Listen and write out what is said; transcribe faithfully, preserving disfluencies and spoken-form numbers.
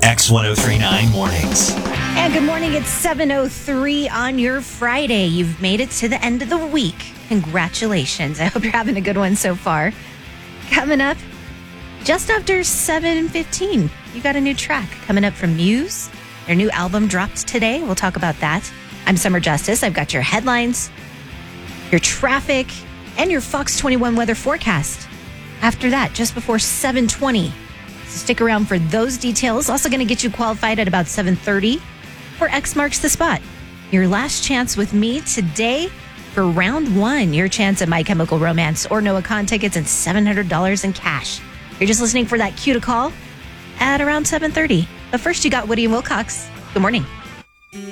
X one oh three point nine Mornings. And good morning. It's seven oh three on your Friday. You've made it to the end of the week. Congratulations. I hope you're having a good one so far. Coming up just after seven fifteen, you got a new track coming up from Muse. Their new album dropped today. We'll talk about that. I'm Summer Justice. I've got your headlines, your traffic, and your Fox twenty-one weather forecast. After that, just before seven twenty. So stick around for those details. Also going to get you qualified at about seven thirty for X Marks the Spot. Your last chance with me today for round one. Your chance at My Chemical Romance or Noah Kahn tickets and seven hundred dollars in cash. You're just listening for that cue to call at around seven thirty. But first, you got Woody and Wilcox. Good morning.